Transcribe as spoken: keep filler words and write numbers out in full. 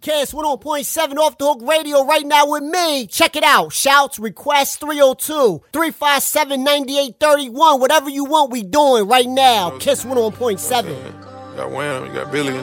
Kiss one oh point seven Off the Hook Radio right now with me. Check it out. Shouts, requests, three oh two, three five seven, nine eight three one. Whatever you want, we doing right now. Kiss one oh point seven. You got Wham, you got Billy.